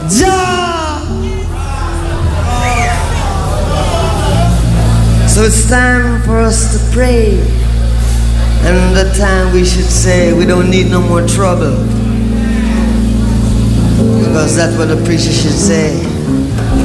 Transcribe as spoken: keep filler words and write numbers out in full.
Jah. So it's time for us to pray. And the time we should say we don't need no more trouble. Because that's what the preacher should say.